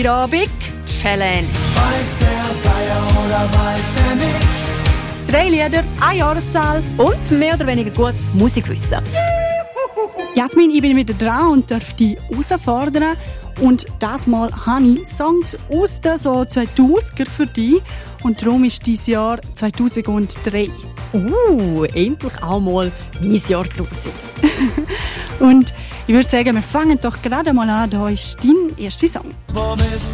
Aerobic Challenge. Weiß der Geier oder weiß er nicht? 3 Lieder, eine Jahreszahl und mehr oder weniger gutes Musikwissen. Jasmin, ich bin wieder dran und darf dich herausfordern. Und das Mal habe ich Songs aus den so 2000er für dich. Und darum ist dieses Jahr 2003. Endlich auch mal mein Jahrtausend. Und ich würde sagen, wir fangen doch gerade mal an. Da ist dein erster Song. Wo bist